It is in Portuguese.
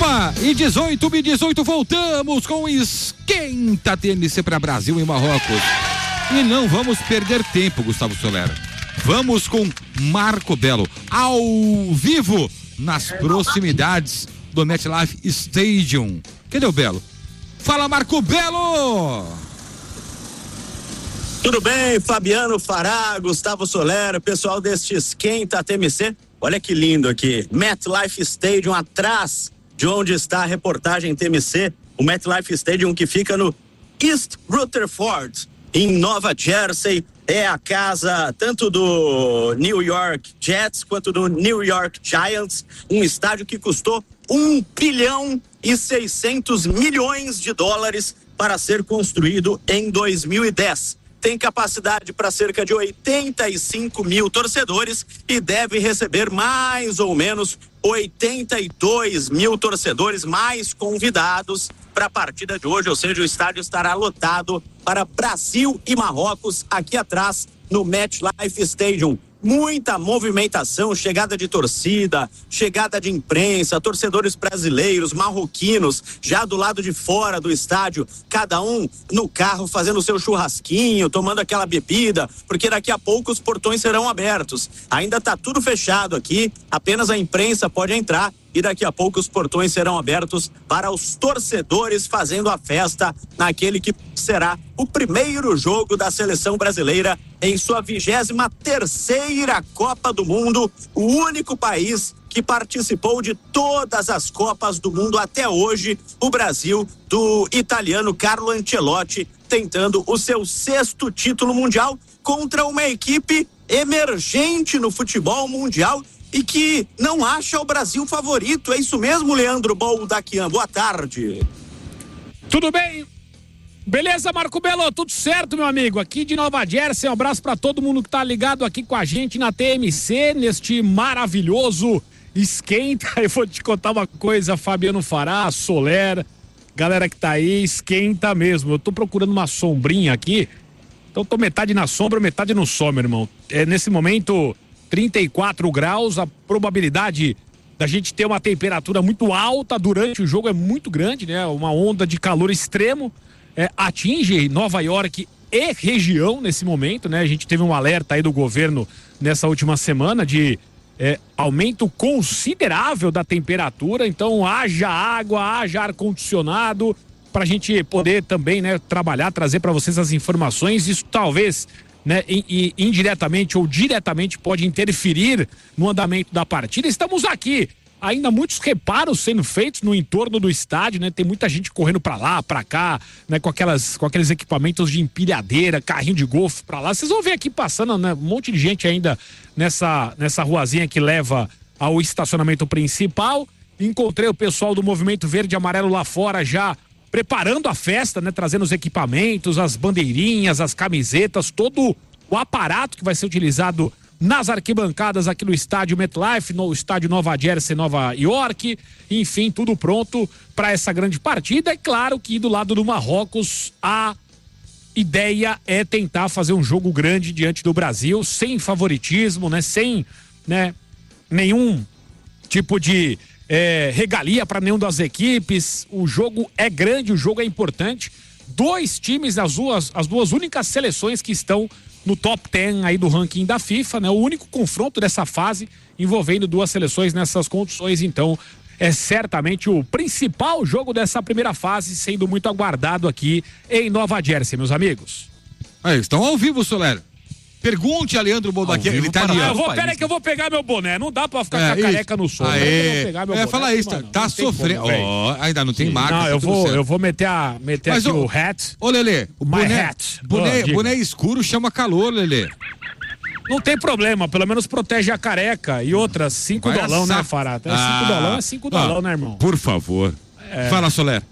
1 e 18, voltamos com Esquenta TMC para Brasil e Marrocos. E não vamos perder tempo, Gustavo Soler. Vamos com Marco Belo, ao vivo, nas proximidades do MetLife Stadium. Cadê o Belo? Fala, Marco Belo! Tudo bem, Fabiano Fará, Gustavo Soler, pessoal deste Esquenta TMC. Olha que lindo aqui, MetLife Stadium, atrás de onde está a reportagem TMC, o MetLife Stadium que fica no East Rutherford, em Nova Jersey. É a casa tanto do New York Jets quanto do New York Giants, um estádio que custou $1,6 bilhão para ser construído em 2010. Tem capacidade para cerca de 85 mil torcedores e deve receber mais ou menos 82 mil torcedores mais convidados para a partida de hoje, ou seja, o estádio estará lotado para Brasil e Marrocos aqui atrás no MetLife Stadium. Muita movimentação, chegada de torcida, chegada de imprensa, torcedores brasileiros, marroquinos, já do lado de fora do estádio, cada um no carro fazendo o seu churrasquinho, tomando aquela bebida, porque daqui a pouco os portões serão abertos. Ainda está tudo fechado aqui, apenas a imprensa pode entrar e daqui a pouco os portões serão abertos para os torcedores fazendo a festa naquele que será o primeiro jogo da seleção brasileira em sua 23ª Copa do Mundo, o único país que participou de todas as Copas do Mundo até hoje, o Brasil do italiano Carlo Ancelotti, tentando o seu 6º título mundial contra uma equipe emergente no futebol mundial e que não acha o Brasil favorito. É isso mesmo, Leandro Boldaquian? Boa tarde. Tudo bem? Beleza, Marco Belo? Tudo certo, meu amigo? Aqui de Nova Jersey, um abraço pra todo mundo que tá ligado aqui com a gente na TMC, neste maravilhoso Esquenta. Eu vou te contar uma coisa, Fabiano Fará, Soler, galera que tá aí, esquenta mesmo. Eu tô procurando uma sombrinha aqui, então tô metade na sombra, metade no sol, meu irmão. Nesse momento, 34 graus, a probabilidade da gente ter uma temperatura muito alta durante o jogo é muito grande, né? Uma onda de calor extremo atinge Nova York e região nesse momento, né? A gente teve um alerta aí do governo nessa última semana de aumento considerável da temperatura, então haja água, haja ar-condicionado pra gente poder também, né, trabalhar, trazer para vocês as informações. Isso talvez, né, indiretamente ou diretamente pode interferir no andamento da partida. Estamos aqui, ainda muitos reparos sendo feitos no entorno do estádio, né? Tem muita gente correndo para lá, para cá, né, com aqueles equipamentos de empilhadeira, carrinho de golfe para lá. Vocês vão ver aqui passando, né, um monte de gente ainda nessa ruazinha que leva ao estacionamento principal. Encontrei o pessoal do Movimento Verde e Amarelo lá fora já preparando a festa, né? Trazendo os equipamentos, as bandeirinhas, as camisetas, todo o aparato que vai ser utilizado nas arquibancadas aqui no estádio MetLife, no estádio Nova Jersey, Nova York, enfim, tudo pronto para essa grande partida. É claro que do lado do Marrocos, a ideia é tentar fazer um jogo grande diante do Brasil, sem favoritismo, né? Sem, né, nenhum tipo de regalia para nenhuma das equipes. O jogo é grande, o jogo é importante. Dois times, as duas únicas seleções que estão no top 10 aí do ranking da FIFA, né? O único confronto dessa fase envolvendo duas seleções nessas condições, então é certamente o principal jogo dessa primeira fase, sendo muito aguardado aqui em Nova Jersey, meus amigos. Estão ao vivo, Soler. Pergunte a Leandro Boldaquian, ele tá ali. Peraí que eu vou pegar meu boné, não dá pra ficar com a careca no sol. Fala isso, tá sofrendo. Ainda não tem marca. Não, eu vou meter aqui o hat. Ô, Lelê, o boné escuro chama calor, Lelê. Não tem problema, pelo menos protege a careca. E outras, $5, né, Fará? $5 é $5, né, irmão? Por favor. Fala, Soler.